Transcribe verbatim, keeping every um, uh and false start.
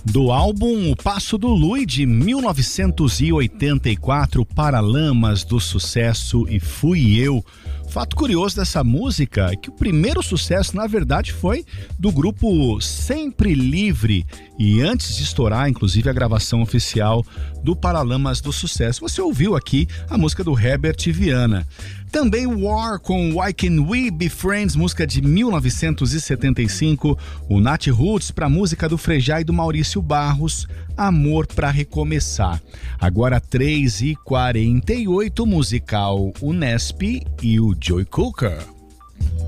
Do álbum O Passo do Lui, de mil novecentos e oitenta e quatro, Paralamas do Sucesso e Fui Eu. Fato curioso dessa música é que o primeiro sucesso, na verdade, foi do grupo Sempre Livre, e antes de estourar, inclusive, a gravação oficial do Paralamas do Sucesso. Você ouviu aqui a música do Herbert Viana. Também War com Why Can We Be Friends, música de mil novecentos e setenta e cinco. O Nat Roots para a música do Frejá e do Maurício Barros, Amor pra Recomeçar. Agora três e quarenta e oito, musical Unesp e o Joey Cooker.